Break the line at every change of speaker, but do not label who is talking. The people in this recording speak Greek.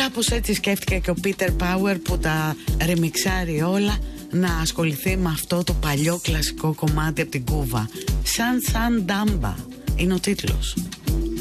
κάπως έτσι σκέφτηκα και ο Peter Power που τα ρεμιξάρει όλα να ασχοληθεί με αυτό το παλιό κλασικό κομμάτι από την Κούβα. Σαν Ντάμπα είναι ο τίτλος.